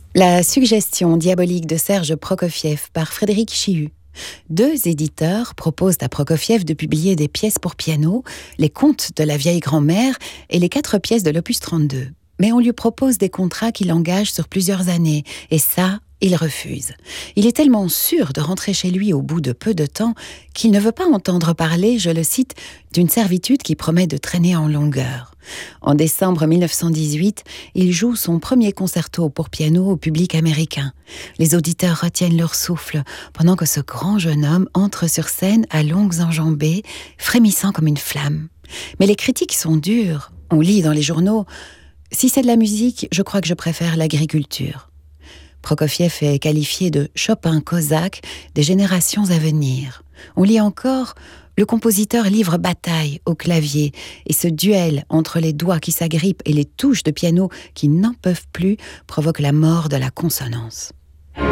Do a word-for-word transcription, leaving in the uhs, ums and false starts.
La suggestion diabolique de Serge Prokofiev par Frédéric Chihut. Deux éditeurs proposent à Prokofiev de publier des pièces pour piano, les contes de la vieille grand-mère et les quatre pièces de l'opus trente-deux. Mais on lui propose des contrats qui l'engagent sur plusieurs années, et ça, il refuse. Il est tellement sûr de rentrer chez lui au bout de peu de temps qu'il ne veut pas entendre parler, je le cite, d'une servitude qui promet de traîner en longueur. En décembre mille neuf cent dix-huit, il joue son premier concerto pour piano au public américain. Les auditeurs retiennent leur souffle pendant que ce grand jeune homme entre sur scène à longues enjambées, frémissant comme une flamme. Mais les critiques sont dures. On lit dans les journaux « Si c'est de la musique, je crois que je préfère l'agriculture ». Prokofiev est qualifié de Chopin cosaque des générations à venir. On lit encore « Le compositeur livre bataille au clavier et ce duel entre les doigts qui s'agrippent et les touches de piano qui n'en peuvent plus provoque la mort de la consonance ».